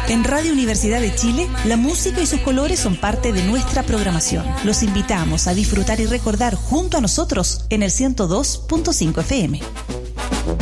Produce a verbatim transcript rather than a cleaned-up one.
En Radio Universidad de Chile, la música y sus colores son parte de nuestra programación. Los invitamos a disfrutar y recordar junto a nosotros en el ciento dos punto cinco F M.